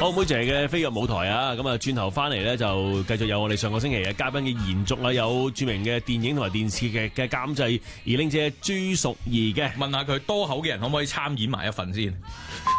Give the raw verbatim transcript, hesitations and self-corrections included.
好，妹姐嘅飛躍舞台啊，咁啊轉頭翻嚟咧就繼續有我哋上個星期嘅嘉賓嘅延續啊，有著名嘅電影同埋電視劇嘅監製而玲姐朱淑儀嘅， 問下佢多口嘅人可唔可以參演埋一份先？